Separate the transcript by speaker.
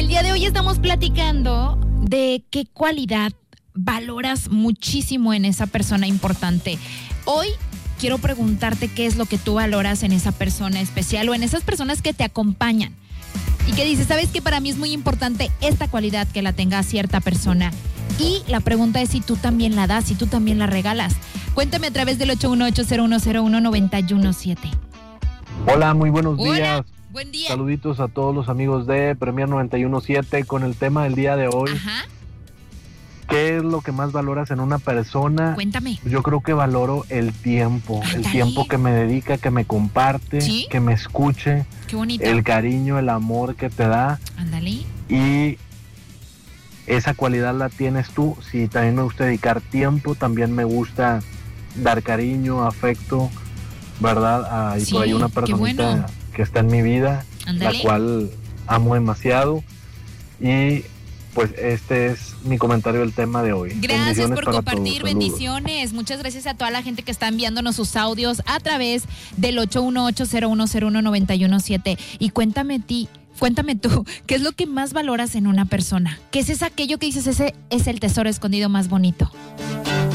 Speaker 1: El día de hoy estamos platicando de qué cualidad valoras muchísimo en esa persona importante. Hoy quiero preguntarte qué es lo que tú valoras en esa persona especial o en esas personas que te acompañan y que dices, ¿sabes qué? Para mí es muy importante esta cualidad que la tenga cierta persona. Y la pregunta es si tú también la das, si tú también la regalas. Cuéntame a través del 818-0101-917.
Speaker 2: Hola, muy buenos días.
Speaker 1: Hola, buen día.
Speaker 2: Saluditos a todos los amigos de Premier 917 con el tema del día de hoy.
Speaker 1: Ajá.
Speaker 2: ¿Qué es lo que más valoras en una persona?
Speaker 1: Cuéntame.
Speaker 2: Yo creo que valoro el tiempo.
Speaker 1: Ándale.
Speaker 2: El tiempo que me dedica, que me comparte,
Speaker 1: ¿Sí?
Speaker 2: que me escuche.
Speaker 1: Qué bonito.
Speaker 2: El cariño, el amor que te da.
Speaker 1: Ándale.
Speaker 2: Y esa cualidad la tienes tú. Sí, también me gusta dedicar tiempo, también me gusta dar cariño, afecto, ¿verdad? Y
Speaker 1: Sí,
Speaker 2: por ahí una
Speaker 1: qué
Speaker 2: personita
Speaker 1: bueno.
Speaker 2: que está en mi vida,
Speaker 1: Ándale.
Speaker 2: la cual amo demasiado. Y pues este es mi comentario del tema de hoy.
Speaker 1: Gracias
Speaker 2: Bendiciones
Speaker 1: por
Speaker 2: para
Speaker 1: compartir,
Speaker 2: todos. Saludos.
Speaker 1: bendiciones. Muchas gracias a toda la gente que está enviándonos sus audios a través del 818-0101-917. Y cuéntame tú, ¿qué es lo que más valoras en una persona? ¿Qué es aquello que dices, ese es el tesoro escondido más bonito?